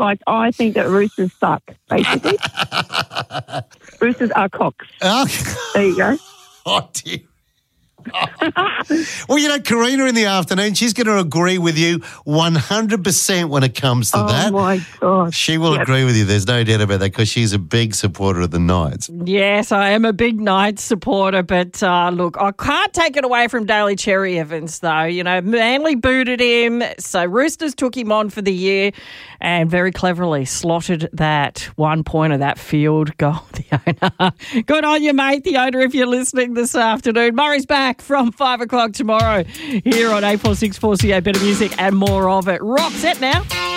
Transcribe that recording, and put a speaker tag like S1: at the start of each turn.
S1: Like, I think that roosters suck, basically. Roosters are cocks. There you go.
S2: Oh, dear. Well, you know, Karina in the afternoon, she's going to agree with you 100% when it comes to that.
S1: Oh, my gosh.
S2: She will agree with you. There's no doubt about that because she's a big supporter of the Knights.
S3: Yes, I am a big Knights supporter, but look, I can't take it away from Daly Cherry Evans, though. You know, Manly booted him, so Roosters took him on for the year and very cleverly slotted that 1 point of that field goal, the owner. Good on you, mate, the owner, if you're listening this afternoon. Murray's back from 5 o'clock tomorrow here on 8464 CA Better Music and more of it. Rock set now.